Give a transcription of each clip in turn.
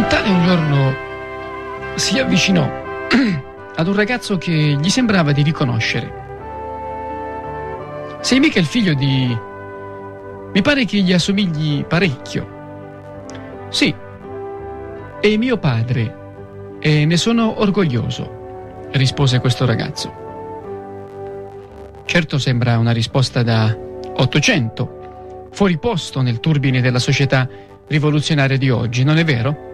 Un tale un giorno si avvicinò ad un ragazzo che gli sembrava di riconoscere. Sei mica il figlio di... Mi pare che gli assomigli parecchio. Sì, è mio padre e ne sono orgoglioso, rispose questo ragazzo. Certo sembra una risposta da 800, fuori posto nel turbine della società rivoluzionaria di oggi, non è vero?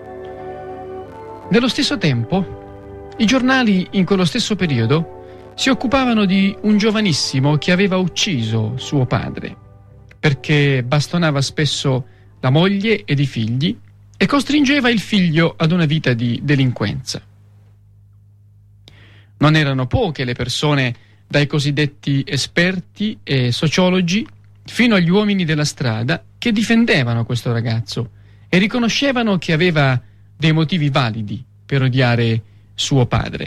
Nello stesso tempo, i giornali in quello stesso periodo si occupavano di un giovanissimo che aveva ucciso suo padre, perché bastonava spesso la moglie ed i figli e costringeva il figlio ad una vita di delinquenza. Non erano poche le persone, dai cosiddetti esperti e sociologi fino agli uomini della strada, che difendevano questo ragazzo e riconoscevano che aveva dei motivi validi per odiare suo padre.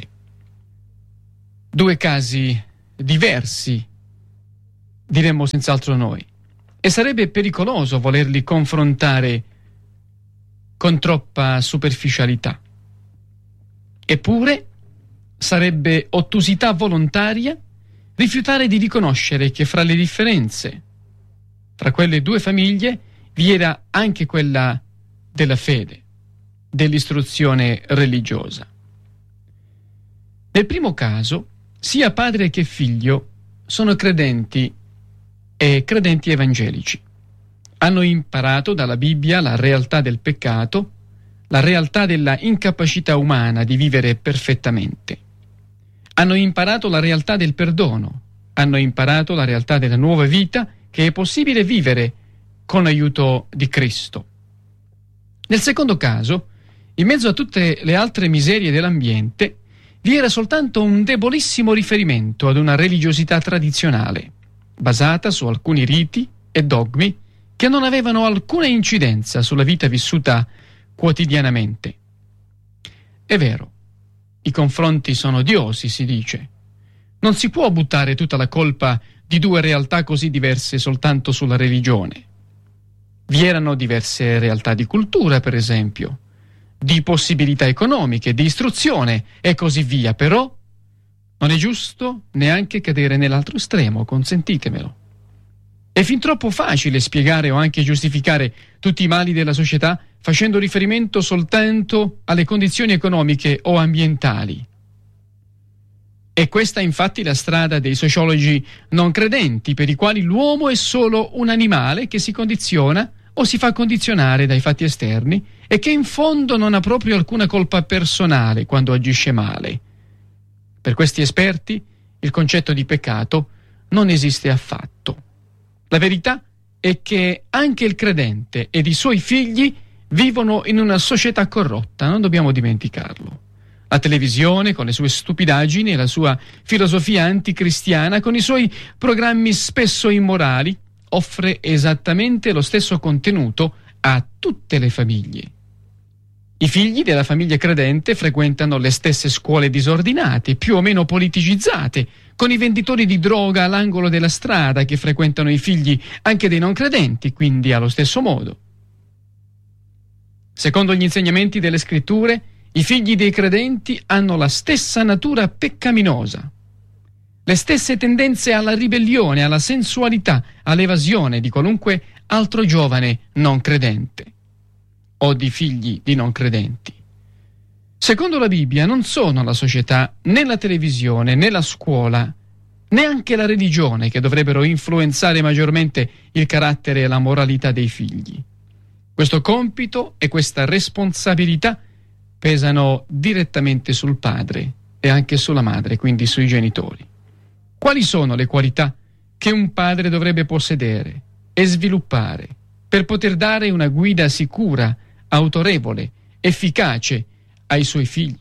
Due casi diversi, diremmo senz'altro noi, e sarebbe pericoloso volerli confrontare con troppa superficialità. Eppure sarebbe ottusità volontaria rifiutare di riconoscere che fra le differenze tra quelle due famiglie vi era anche quella della fede, dell'istruzione religiosa. Nel primo caso, sia padre che figlio sono credenti e credenti evangelici. Hanno imparato dalla Bibbia la realtà del peccato, la realtà della incapacità umana di vivere perfettamente. Hanno imparato la realtà del perdono, hanno imparato la realtà della nuova vita che è possibile vivere con l'aiuto di Cristo. Nel secondo caso, in mezzo a tutte le altre miserie dell'ambiente, vi era soltanto un debolissimo riferimento ad una religiosità tradizionale, basata su alcuni riti e dogmi che non avevano alcuna incidenza sulla vita vissuta quotidianamente. È vero, i confronti sono odiosi, si dice. Non si può buttare tutta la colpa di due realtà così diverse soltanto sulla religione. Vi erano diverse realtà di cultura, per esempio, di possibilità economiche, di istruzione e così via, però non è giusto neanche cadere nell'altro estremo, consentitemelo. È fin troppo facile spiegare o anche giustificare tutti i mali della società facendo riferimento soltanto alle condizioni economiche o ambientali. È questa infatti la strada dei sociologi non credenti, per i quali l'uomo è solo un animale che si condiziona o si fa condizionare dai fatti esterni e che in fondo non ha proprio alcuna colpa personale quando agisce male. Per questi esperti il concetto di peccato non esiste affatto. La verità è che anche il credente ed i suoi figli vivono in una società corrotta, non dobbiamo dimenticarlo. La televisione, con le sue stupidaggini e la sua filosofia anticristiana, con i suoi programmi spesso immorali, offre esattamente lo stesso contenuto a tutte le famiglie. I figli della famiglia credente frequentano le stesse scuole disordinate, più o meno politicizzate, con i venditori di droga all'angolo della strada che frequentano i figli anche dei non credenti, quindi allo stesso modo. Secondo gli insegnamenti delle scritture, i figli dei credenti hanno la stessa natura peccaminosa, le stesse tendenze alla ribellione, alla sensualità, all'evasione di qualunque altro giovane non credente o di figli di non credenti. Secondo la Bibbia non sono la società, né la televisione, né la scuola, neanche la religione che dovrebbero influenzare maggiormente il carattere e la moralità dei figli. Questo compito e questa responsabilità pesano direttamente sul padre e anche sulla madre, quindi sui genitori. Quali sono le qualità che un padre dovrebbe possedere e sviluppare per poter dare una guida sicura, autorevole, efficace ai suoi figli?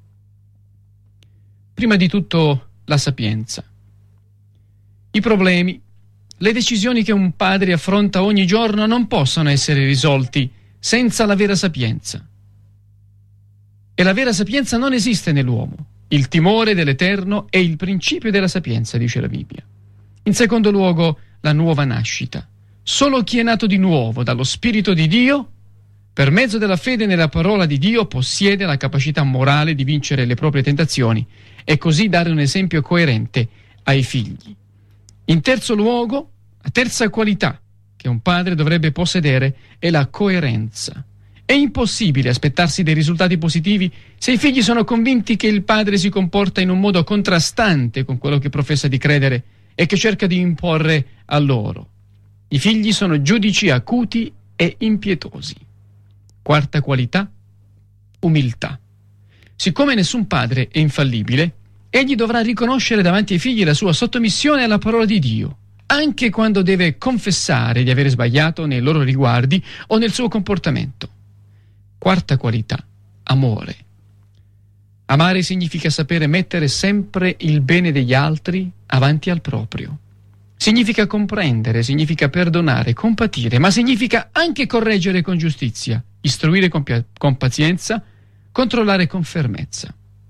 Prima di tutto la sapienza. I problemi, le decisioni che un padre affronta ogni giorno non possono essere risolti senza la vera sapienza. E la vera sapienza non esiste nell'uomo. Il timore dell'Eterno è il principio della sapienza, dice la Bibbia. In secondo luogo, la nuova nascita. Solo chi è nato di nuovo dallo Spirito di Dio per mezzo della fede nella parola di Dio, possiede la capacità morale di vincere le proprie tentazioni e così dare un esempio coerente ai figli. In terzo luogo, la terza qualità che un padre dovrebbe possedere è la coerenza. È impossibile aspettarsi dei risultati positivi se i figli sono convinti che il padre si comporta in un modo contrastante con quello che professa di credere e che cerca di imporre a loro. I figli sono giudici acuti e impietosi. Quarta qualità, umiltà. Siccome nessun padre è infallibile, egli dovrà riconoscere davanti ai figli la sua sottomissione alla parola di Dio, anche quando deve confessare di avere sbagliato nei loro riguardi o nel suo comportamento. Quarta qualità, amore. Amare significa sapere mettere sempre il bene degli altri avanti al proprio. Significa comprendere, significa perdonare, compatire, ma significa anche correggere con giustizia, istruire con pazienza, controllare con fermezza.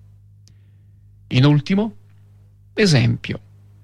In ultimo, esempio.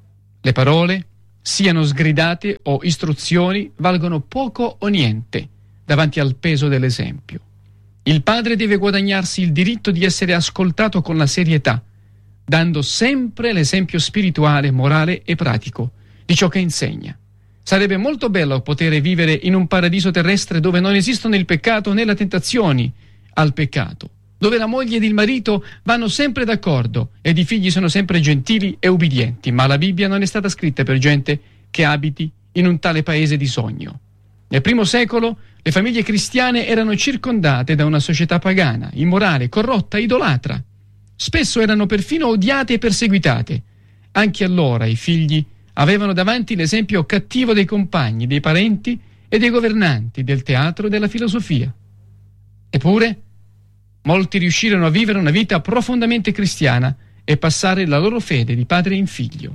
Le parole, siano sgridate o istruzioni, valgono poco o niente davanti al peso dell'esempio. Il padre deve guadagnarsi il diritto di essere ascoltato con la serietà, dando sempre l'esempio spirituale, morale e pratico di ciò che insegna. Sarebbe molto bello poter vivere in un paradiso terrestre dove non esistono il peccato né le tentazioni al peccato, dove la moglie ed il marito vanno sempre d'accordo ed i figli sono sempre gentili e ubbidienti, ma la Bibbia non è stata scritta per gente che abiti in un tale paese di sogno. Nel primo secolo le famiglie cristiane erano circondate da una società pagana, immorale, corrotta, idolatra. Spesso erano perfino odiate e perseguitate. Anche allora i figli avevano davanti l'esempio cattivo dei compagni, dei parenti e dei governanti del teatro e della filosofia. Eppure, molti riuscirono a vivere una vita profondamente cristiana e passare la loro fede di padre in figlio.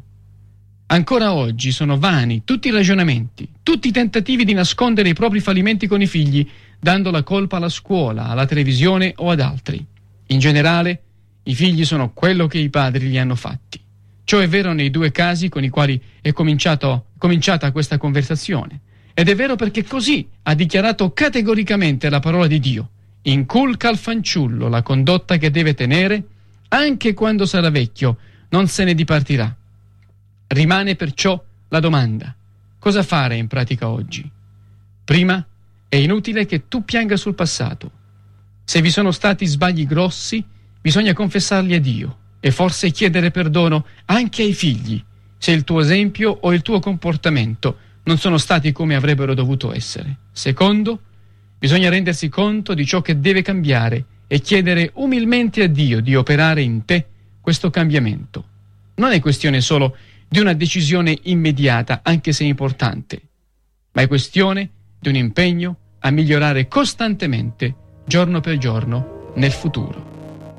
Ancora oggi sono vani tutti i ragionamenti, tutti i tentativi di nascondere i propri fallimenti con i figli, dando la colpa alla scuola, alla televisione o ad altri. In generale, i figli sono quello che i padri li hanno fatti. Ciò è vero nei due casi con i quali è cominciata questa conversazione. Ed è vero perché così ha dichiarato categoricamente la parola di Dio. Inculca al fanciullo la condotta che deve tenere, anche quando sarà vecchio, non se ne dipartirà. Rimane perciò la domanda: cosa fare in pratica oggi? Prima, è inutile che tu pianga sul passato. Se vi sono stati sbagli grossi, bisogna confessarli a Dio e forse chiedere perdono anche ai figli, se il tuo esempio o il tuo comportamento non sono stati come avrebbero dovuto essere. Secondo, bisogna rendersi conto di ciò che deve cambiare e chiedere umilmente a Dio di operare in te questo cambiamento. Non è questione solo di una decisione immediata, anche se importante, ma è questione di un impegno a migliorare costantemente, giorno per giorno, nel futuro.